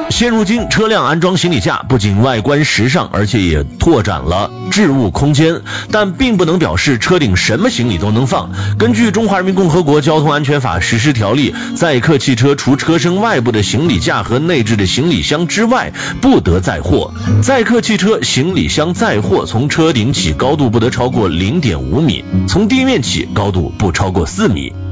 现如今，车辆安装行李架不仅外观时尚，而且也拓展了置物空间，但并不能表示车顶什么行李都能放。根据《中华人民共和国交通安全法实施条例》，载客汽车除车身外部的行李架和内置的行李箱之外，不得载货。载客汽车行李箱载货从车顶起高度不得超过 0.5 米，从地面起高度不超过4米。